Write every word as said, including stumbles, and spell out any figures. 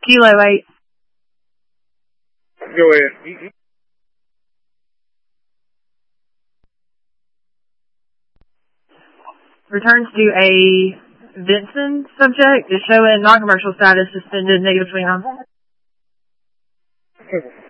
Kilo eight. Go ahead. Returns to a Vinson subject is showing non-commercial status suspended, negative twenty-nine.